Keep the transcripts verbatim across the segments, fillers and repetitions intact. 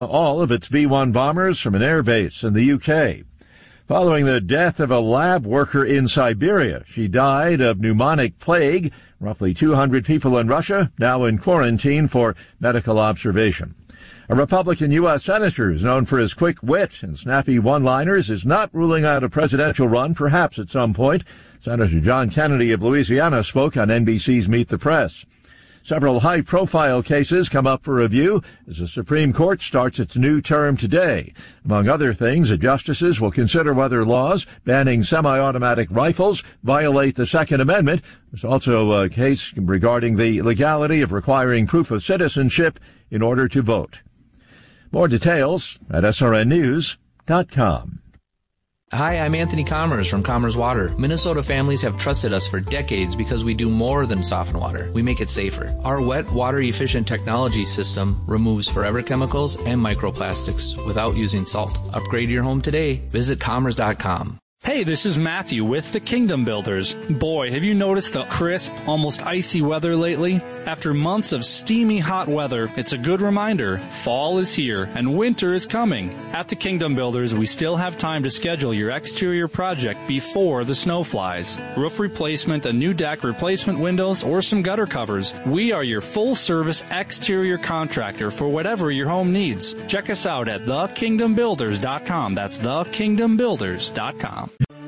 all of its B one bombers from an air base in the U K. Following the death of a lab worker in Siberia, she died of pneumonic plague. Roughly two hundred people in Russia now in quarantine for medical observation. A Republican U S senator is known for his quick wit and snappy one-liners is not ruling out a presidential run, perhaps at some point. Senator John Kennedy of Louisiana spoke on N B C's Meet the Press. Several high-profile cases come up for review as the Supreme Court starts its new term today. Among other things, the justices will consider whether laws banning semi-automatic rifles violate the Second Amendment. There's also a case regarding the legality of requiring proof of citizenship in order to vote. More details at S R N news dot com. Hi, I'm Anthony Commerce from Commerce Water. Minnesota families have trusted us for decades because we do more than soften water. We make it safer. Our wet, water-efficient technology system removes forever chemicals and microplastics without using salt. Upgrade your home today. Visit commerce dot com. Hey, this is Matthew with the Kingdom Builders. Boy, have you noticed the crisp, almost icy weather lately? After months of steamy hot weather, it's a good reminder fall is here and winter is coming. At the Kingdom Builders, we still have time to schedule your exterior project before the snow flies. Roof replacement, a new deck, replacement windows, or some gutter covers. We are your full-service exterior contractor for whatever your home needs. Check us out at the kingdom builders dot com. That's the kingdom builders dot com.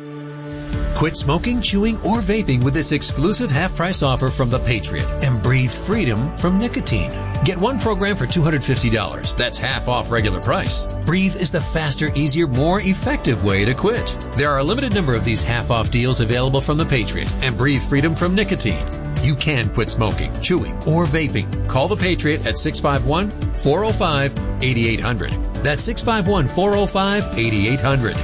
Quit smoking, chewing, or vaping with this exclusive half-price offer from The Patriot and breathe freedom from nicotine. Get one program for two hundred fifty dollars. That's half off regular price. Breathe is the faster, easier, more effective way to quit. There are a limited number of these half-off deals available from The Patriot and breathe freedom from nicotine. You can quit smoking, chewing, or vaping. Call The Patriot at six five one, four oh five, eight eight hundred. That's six five one, four oh five, eight eight hundred.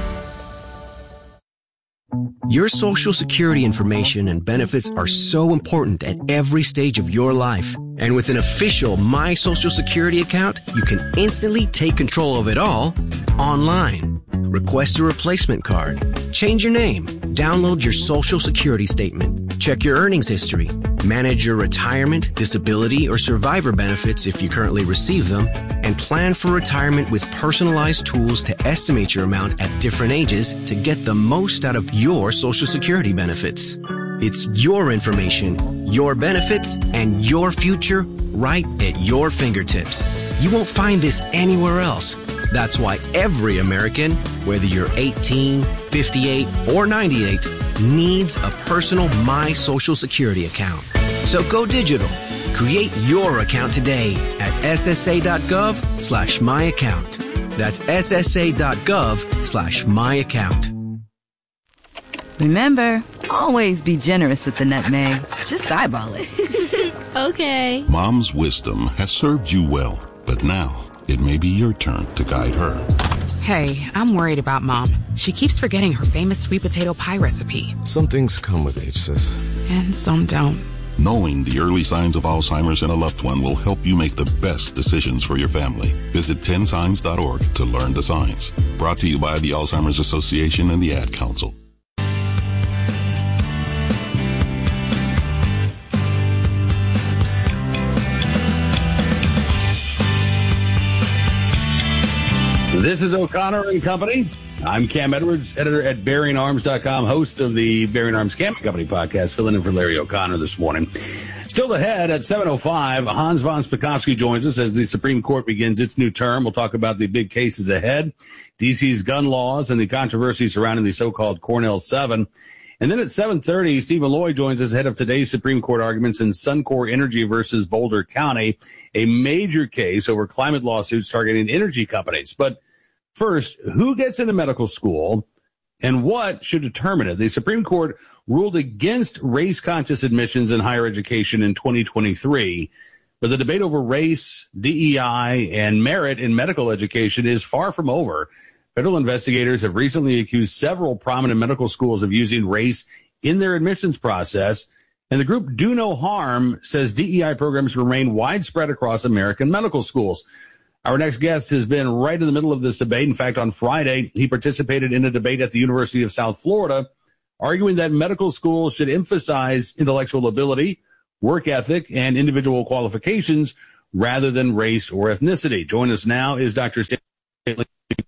Your Social Security information and benefits are so important at every stage of your life. And with an official My Social Security account, you can instantly take control of it all online. Request a replacement card, change your name, download your Social Security statement, check your earnings history, manage your retirement, disability, or survivor benefits if you currently receive them, and plan for retirement with personalized tools to estimate your amount at different ages to get the most out of your Social Security benefits. It's your information, your benefits, and your future right at your fingertips. You won't find this anywhere else. That's why every American, whether you're eighteen, fifty-eight, or ninety-eight, needs a personal My Social Security account. So go digital. Create your account today at S S A dot gov slash my account. That's S S A dot gov slash my account. Remember, always be generous with the nutmeg. Just eyeball it. Okay. Mom's wisdom has served you well, but now it may be your turn to guide her. Hey, I'm worried about Mom. She keeps forgetting her famous sweet potato pie recipe. Some things come with age, sis. And some don't. Knowing the early signs of Alzheimer's in a loved one will help you make the best decisions for your family. Visit ten signs dot org to learn the signs. Brought to you by the Alzheimer's Association and the Ad Council. This is O'Connor and Company. I'm Cam Edwards, editor at Bearing Arms dot com, host of the Bearing Arms Camping Company podcast, filling in for Larry O'Connor this morning. Still ahead at seven oh five, Hans von Spakovsky joins us as the Supreme Court begins its new term. We'll talk about the big cases ahead, D C's gun laws, and the controversy surrounding the so-called Cornell seven. And then at seven thirty, Stephen Lloyd joins us ahead of today's Supreme Court arguments in Suncor Energy versus Boulder County, a major case over climate lawsuits targeting energy companies. But first, who gets into medical school and what should determine it? The Supreme Court ruled against race-conscious admissions in higher education in twenty twenty-three, but the debate over race, D E I, and merit in medical education is far from over. Federal investigators have recently accused several prominent medical schools of using race in their admissions process, and the group Do No Harm says D E I programs remain widespread across American medical schools. Our next guest has been right in the middle of this debate. In fact, on Friday, he participated in a debate at the University of South Florida, arguing that medical schools should emphasize intellectual ability, work ethic, and individual qualifications rather than race or ethnicity. Join us now is Doctor Stanley,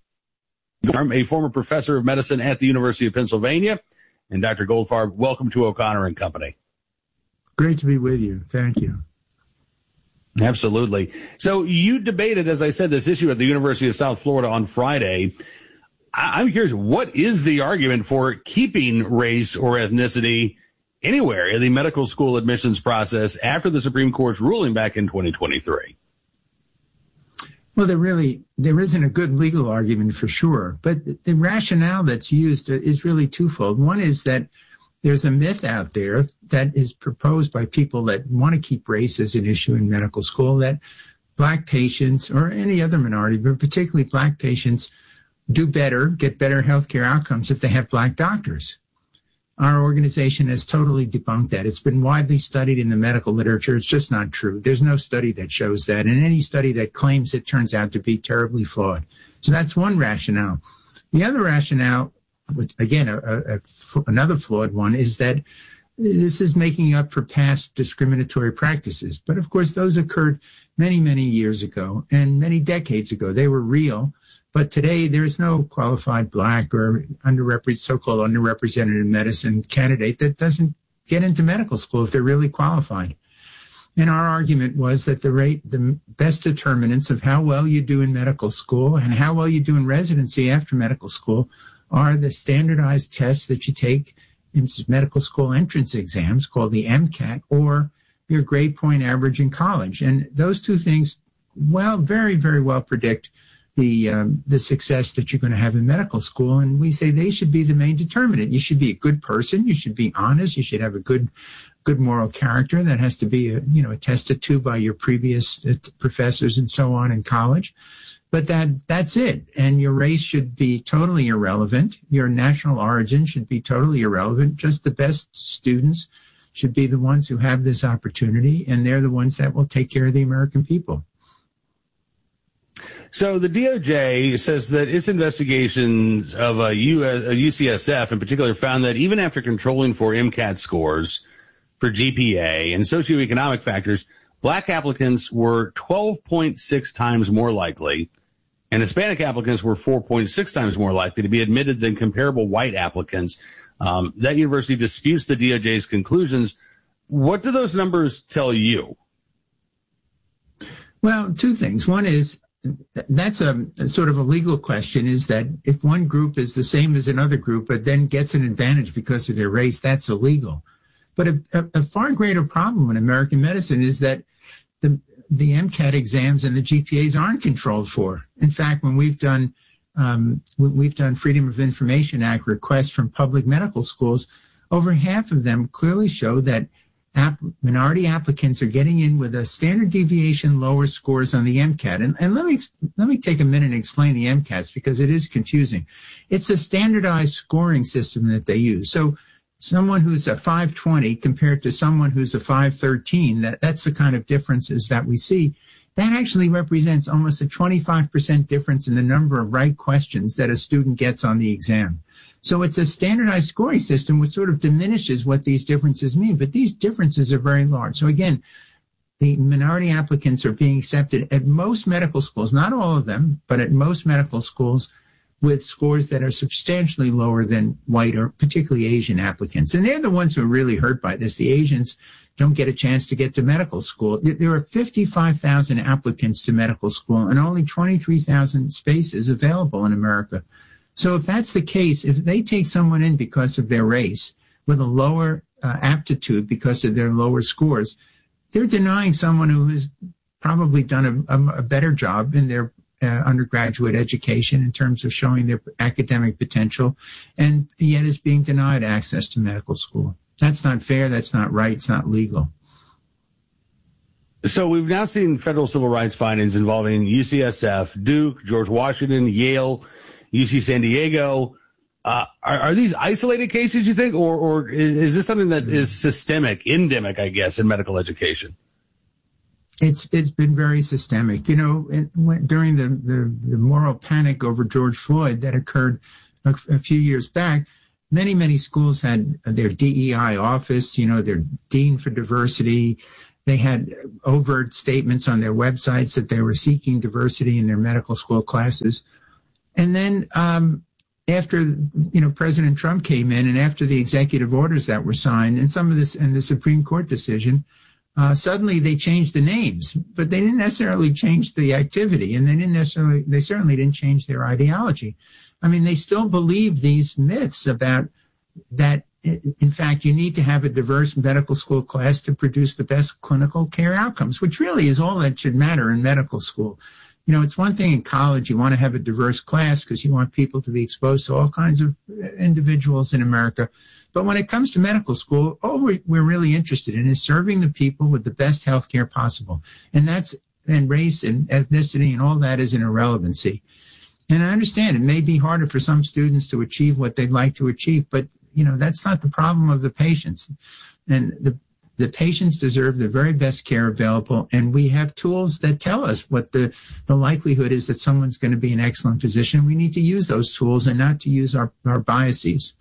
a former professor of medicine at the University of Pennsylvania. And Doctor Goldfarb, welcome to O'Connor and Company. Great to be with you. Thank you. Absolutely. So you debated, as I said, this issue at the University of South Florida on Friday. I'm curious, what is the argument for keeping race or ethnicity anywhere in the medical school admissions process after the Supreme Court's ruling back in twenty twenty-three? Well, there really, there isn't a good legal argument for sure, but the rationale that's used is really twofold. One is that there's a myth out there that is proposed by people that want to keep race as an issue in medical school, that black patients or any other minority, but particularly black patients, do better, get better healthcare outcomes if they have black doctors. Our organization has totally debunked that. It's been widely studied in the medical literature. It's just not true. There's no study that shows that, and any study that claims it turns out to be terribly flawed. So that's one rationale. The other rationale, which, again, a, a, a, another flawed one, is that this is making up for past discriminatory practices. But, of course, those occurred many, many years ago and many decades ago. They were real. But today, there's no qualified black or underrepresented, so-called underrepresented in medicine candidate that doesn't get into medical school if they're really qualified. And our argument was that the rate, the best determinants of how well you do in medical school and how well you do in residency after medical school are the standardized tests that you take in medical school entrance exams called the MCAT, or your grade point average in college. And those two things, well, very, very well predict the um, the success that you're going to have in medical school. And we say they should be the main determinant. You should be a good person. You should be honest. You should have a good good moral character that has to be, a, you know, attested to by your previous professors and so on in college. But that that's it. And your race should be totally irrelevant. Your national origin should be totally irrelevant. Just the best students should be the ones who have this opportunity, and they're the ones that will take care of the American people. So the D O J says that its investigations of a, U S, a U C S F in particular found that even after controlling for MCAT scores, for G P A and socioeconomic factors, black applicants were twelve point six times more likely, and Hispanic applicants were four point six times more likely to be admitted than comparable white applicants. Um, that university disputes the D O J's conclusions. What do those numbers tell you? Well, two things. One is, that's a, a sort of a legal question, is that if one group is the same as another group, but then gets an advantage because of their race, that's illegal. But a, a, a far greater problem in American medicine is that the, the MCAT exams and the G P As aren't controlled for. In fact, when we've done, um, when we've done Freedom of Information Act requests from public medical schools, over half of them clearly show that App, minority applicants are getting in with a standard deviation lower scores on the MCAT. And, and let me let me take a minute and explain the MCATs, because it is confusing. It's a standardized scoring system that they use. So someone who's a five twenty compared to someone who's a five thirteen, that, that's the kind of differences that we see. That actually represents almost a twenty-five percent difference in the number of right questions that a student gets on the exam. So it's a standardized scoring system which sort of diminishes what these differences mean, but these differences are very large. So again, the minority applicants are being accepted at most medical schools, not all of them, but at most medical schools with scores that are substantially lower than white or particularly Asian applicants. And they're the ones who are really hurt by this. The Asians don't get a chance to get to medical school. There are fifty-five thousand applicants to medical school and only twenty-three thousand spaces available in America. So if that's the case, if they take someone in because of their race with a lower uh, aptitude because of their lower scores, they're denying someone who has probably done a, a, a better job in their uh, undergraduate education in terms of showing their academic potential, and yet is being denied access to medical school. That's not fair. That's not right. It's not legal. So we've now seen federal civil rights findings involving U C S F, Duke, George Washington, Yale, U C San Diego. Uh, are, are these isolated cases, you think, or, or is, is this something that is systemic, endemic, I guess, in medical education? It's it's been very systemic. You know, it went, during the, the, the moral panic over George Floyd that occurred a, a few years back, many, many schools had their D E I office, you know, their dean for diversity, They had overt statements on their websites that they were seeking diversity in their medical school classes. And then um, after, you know, President Trump came in, and after the executive orders that were signed and some of this and the Supreme Court decision, uh, suddenly they changed the names, but they didn't necessarily change the activity, and they didn't necessarily, they certainly didn't change their ideology. I mean, they still believe these myths about that. In fact, you need to have a diverse medical school class to produce the best clinical care outcomes, which really is all that should matter in medical school. You know, it's one thing in college, you want to have a diverse class because you want people to be exposed to all kinds of individuals in America. But when it comes to medical school, all we're really interested in is serving the people with the best health care possible. And that's, and race and ethnicity and all that is an irrelevancy. And I understand it may be harder for some students to achieve what they'd like to achieve, but you know, that's not the problem of the patients. And the the patients deserve the very best care available. And we have tools that tell us what the, the likelihood is that someone's going to be an excellent physician. We need to use those tools and not to use our, our biases.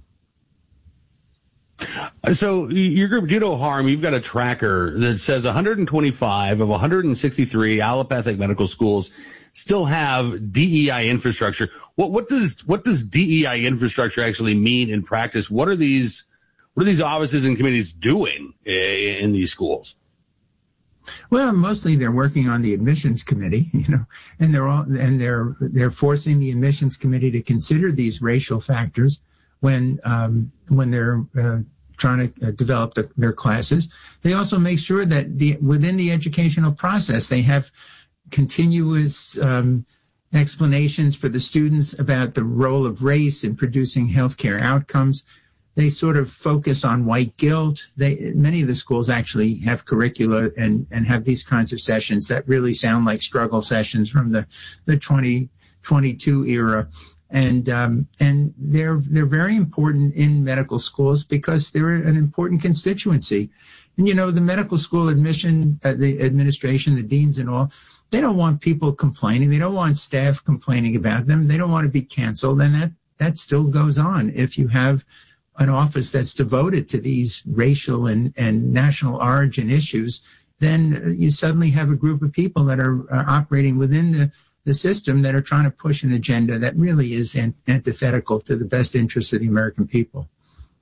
So your group, Do No Harm, you've got a tracker that says one hundred twenty-five of one hundred sixty-three allopathic medical schools still have D E I infrastructure. What, what does what does D E I infrastructure actually mean in practice? What are these what are these offices and committees doing in these schools? Well, mostly they're working on the admissions committee, you know, and they're all and they're they're forcing the admissions committee to consider these racial factors when um, when they're uh, trying to uh, develop the, their classes. They also make sure that the within the educational process they have continuous um, explanations for the students about the role of race in producing healthcare outcomes. They sort of focus on white guilt. They, many of the schools actually have curricula and, and have these kinds of sessions that really sound like struggle sessions from the, the twenty twenty-two era. And, um, and they're, they're very important in medical schools because they're an important constituency. And, you know, the medical school admission, uh, the administration, the deans and all, they don't want people complaining. They don't want staff complaining about them. They don't want to be canceled. And that, that still goes on. If you have an office that's devoted to these racial and, and national origin issues, then you suddenly have a group of people that are uh, operating within the, the system that are trying to push an agenda that really is an, antithetical to the best interests of the American people.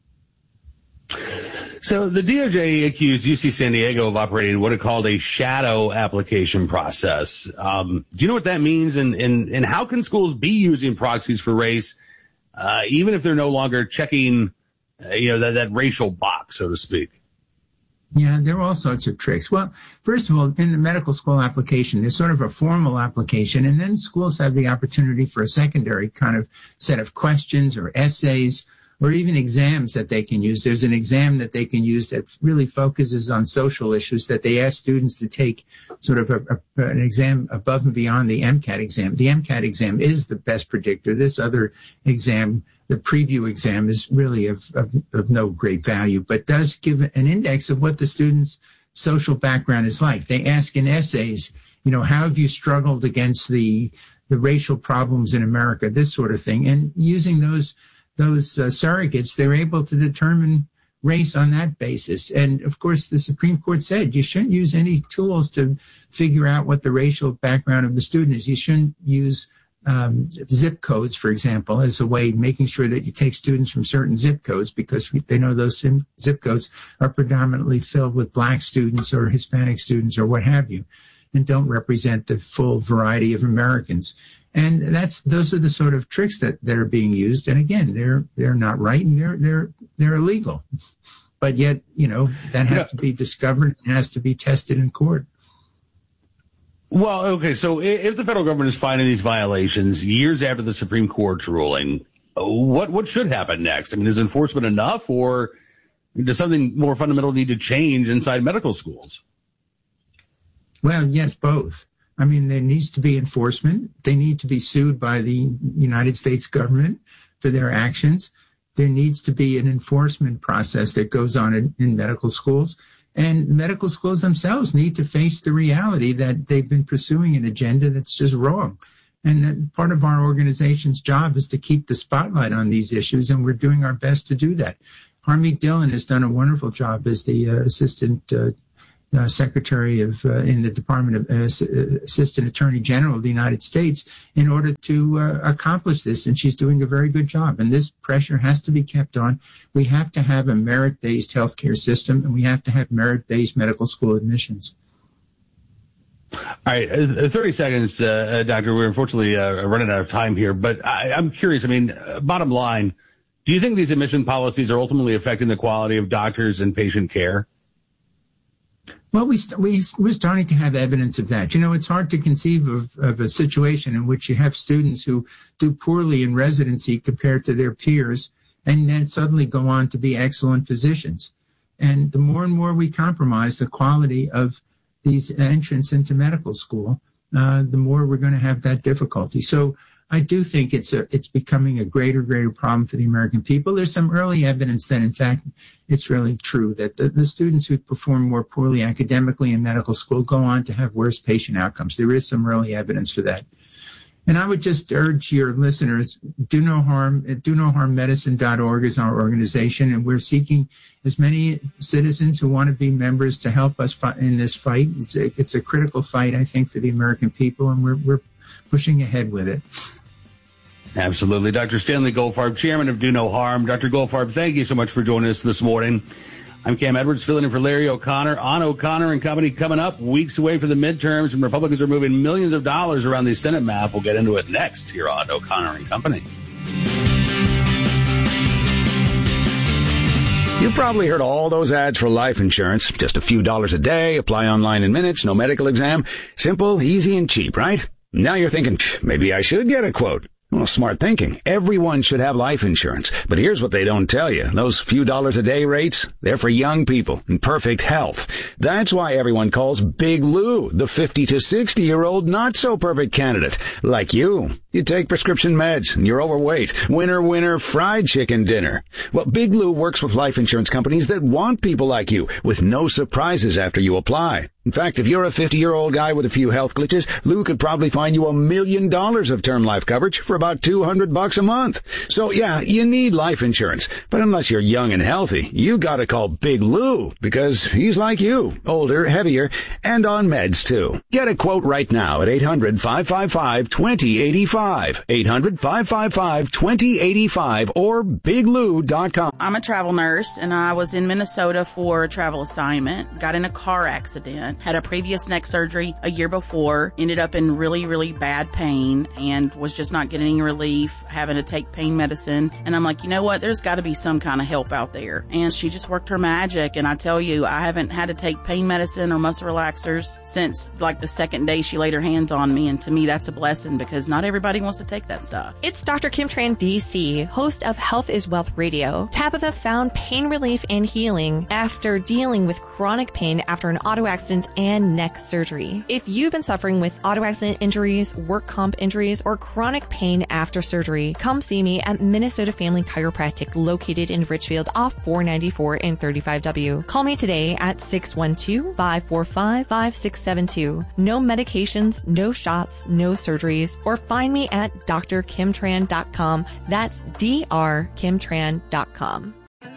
So the D O J accused U C San Diego of operating what it called a shadow application process. Um, do you know what that means? And, and, and how can schools be using proxies for race, uh, even if they're no longer checking, uh, you know, that, that racial box, so to speak? Yeah, there are all sorts of tricks. Well, first of all, in the medical school application, there's sort of a formal application, and then schools have the opportunity for a secondary kind of set of questions or essays or even exams that they can use. There's an exam that they can use that really focuses on social issues that they ask students to take sort of a, a, an exam above and beyond the MCAT exam. The MCAT exam is the best predictor. This other exam, the preview exam, is really of, of, of no great value, but does give an index of what the student's social background is like. They ask in essays, you know, how have you struggled against the the racial problems in America, this sort of thing. And using those those uh, surrogates, they're able to determine race on that basis. And of course, the Supreme Court said you shouldn't use any tools to figure out what the racial background of the student is. You shouldn't use um, zip codes, for example, as a way of making sure that you take students from certain zip codes because they know those zip codes are predominantly filled with black students or Hispanic students or what have you, and don't represent the full variety of Americans. And that's those are the sort of tricks that, that are being used. And again, they're they're not right and they're they're they're illegal. But yet, you know, that has yeah. to be discovered and has to be tested in court. Well, okay, so if the federal government is finding these violations years after the Supreme Court's ruling, what what should happen next? I mean, is enforcement enough, or does something more fundamental need to change inside medical schools? Well, yes, both. I mean, there needs to be enforcement. They need to be sued by the United States government for their actions. There needs to be an enforcement process that goes on in, in medical schools. And medical schools themselves need to face the reality that they've been pursuing an agenda that's just wrong. And that part of our organization's job is to keep the spotlight on these issues, and we're doing our best to do that. Harmeet Dillon has done a wonderful job as the uh, assistant uh, uh, Secretary of uh, in the Department of uh, Assistant Attorney General of the United States in order to uh, accomplish this, and she's doing a very good job. And this pressure has to be kept on. We have to have a merit-based healthcare system, and we have to have merit-based medical school admissions. All right, uh, thirty seconds, uh, Doctor. We're unfortunately uh, running out of time here, but I, I'm curious. I mean, uh, bottom line, do you think these admission policies are ultimately affecting the quality of doctors and patient care? Well, we, we, we're starting to have evidence of that. You know, it's hard to conceive of, of a situation in which you have students who do poorly in residency compared to their peers and then suddenly go on to be excellent physicians. And the more and more we compromise the quality of these entrants into medical school, uh, the more we're going to have that difficulty. So I do think it's a, it's becoming a greater, greater problem for the American people. There's some early evidence that, in fact, it's really true that the, the students who perform more poorly academically in medical school go on to have worse patient outcomes. There is some early evidence for that. And I would just urge your listeners, do no harm, do no harm medicine dot org is our organization, and we're seeking as many citizens who want to be members to help us fight in this fight. It's a, it's a critical fight, I think, for the American people, and we're, we're pushing ahead with it. Absolutely. Doctor Stanley Goldfarb, chairman of Do No Harm. Doctor Goldfarb, thank you so much for joining us this morning. I'm Cam Edwards, filling in for Larry O'Connor. On O'Connor and Company coming up, weeks away from the midterms, and Republicans are moving millions of dollars around the Senate map. We'll get into it next here on O'Connor and Company. You've probably heard all those ads for life insurance. Just a few dollars a day, apply online in minutes, no medical exam. Simple, easy, and cheap, right? Now you're thinking, maybe I should get a quote. Well, smart thinking. Everyone should have life insurance. But here's what they don't tell you. Those few dollars a day rates, they're for young people in perfect health. That's why everyone calls Big Lou the fifty to sixty year old not so perfect candidate. Like you. You take prescription meds and you're overweight. Winner, winner, fried chicken dinner. Well, Big Lou works with life insurance companies that want people like you with no surprises after you apply. In fact, if you're a fifty-year-old guy with a few health glitches, Lou could probably find you a million dollars of term life coverage for about two hundred bucks a month. So yeah, you need life insurance. But unless you're young and healthy, you gotta call Big Lou because he's like you, older, heavier, and on meds too. Get a quote right now at eight hundred, five five five, two zero eight five. eight hundred, five five five, two zero eight five or big lou dot com. I'm a travel nurse and I was in Minnesota for a travel assignment. Got in a car accident. Had a previous neck surgery a year before, ended up in really, really bad pain and was just not getting any relief, having to take pain medicine. And I'm like, you know what? There's got to be some kind of help out there. And she just worked her magic. And I tell you, I haven't had to take pain medicine or muscle relaxers since like the second day she laid her hands on me. And to me, that's a blessing because not everybody wants to take that stuff. It's Doctor Kim Tran, D C, host of Health is Wealth Radio. Tabitha found pain relief and healing after dealing with chronic pain after an auto accident and neck surgery. If you've been suffering with auto accident injuries, work comp injuries, or chronic pain after surgery, come see me at Minnesota Family Chiropractic located in Richfield off four ninety-four and thirty-five W. Call me today at six one two, five four five, five six seven two. No medications, no shots, no surgeries, or find me at d r kim tran dot com. That's d r kim tran dot com.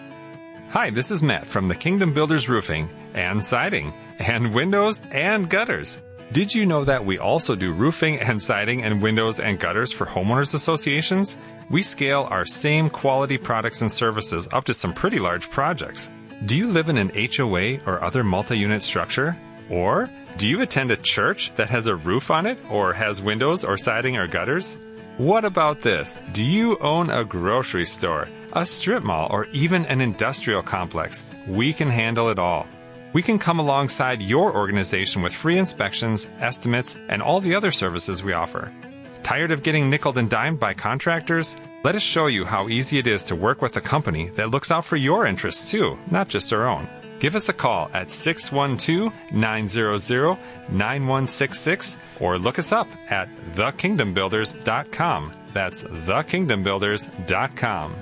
Hi, this is Matt from the Kingdom Builders Roofing and Siding and Windows and Gutters. Did you know that we also do roofing and siding and windows and gutters for homeowners associations? We scale our same quality products and services up to some pretty large projects. Do you live in an H O A or other multi-unit structure? Or do you attend a church that has a roof on it or has windows or siding or gutters? What about this? Do you own a grocery store, a strip mall, or even an industrial complex? We can handle it all. We can come alongside your organization with free inspections, estimates, and all the other services we offer. Tired of getting nickeled and dimed by contractors? Let us show you how easy it is to work with a company that looks out for your interests too, not just our own. Give us a call at six one two, nine zero zero, nine one six six or look us up at the kingdom builders dot com. That's the kingdom builders dot com.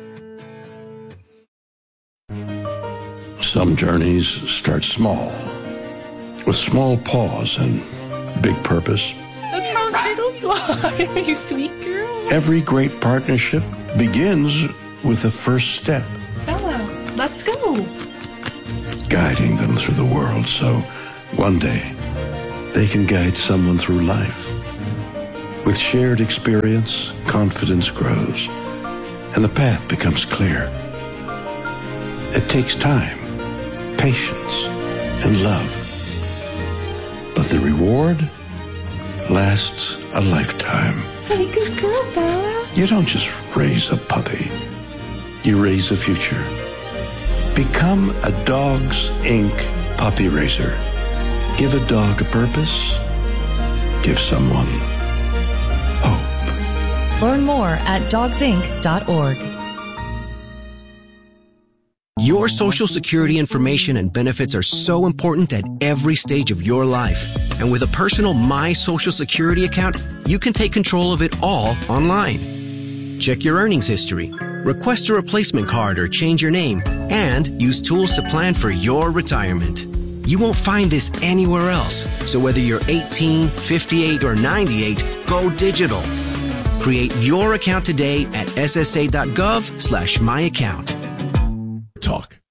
Some journeys start small, with small pause and big purpose. Look how turtles fly, you sweet girl. Every great partnership begins with the first step. Bella, let's go. guiding them through the world so one day they can guide someone through life. With shared experience, confidence grows, and the path becomes clear. It takes time, patience, and love. But the reward lasts a lifetime. Hey, good girl, Bella. You don't just raise a puppy. You raise a future. Become a Dogs Incorporated puppy raiser. Give a dog a purpose. Give someone hope. Learn more at dogs inc dot org. Your Social Security information and benefits are so important at every stage of your life. And with a personal My Social Security account, you can take control of it all online. Check your earnings history, request a replacement card or change your name, and use tools to plan for your retirement. You won't find this anywhere else. So whether you're eighteen, fifty-eight, or ninety-eight, go digital. Create your account today at ssa dot gov slash my account. Talk.